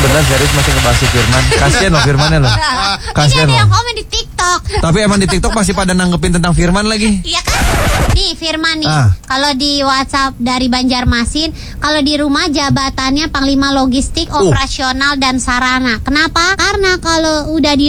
benar serius masih ngebahas si Firman. Kasian loh Firmannya loh. Ini Kasian ada loh. yang komen di TikTok. Tapi emang di TikTok masih pada nanggepin tentang Firman lagi. Iya kan? Nih Firman nih, Ah. kalau di WhatsApp dari Banjarmasin, kalau di rumah jabatannya Panglima Logistik, Operasional dan Sarana. Kenapa? Karena kalau udah di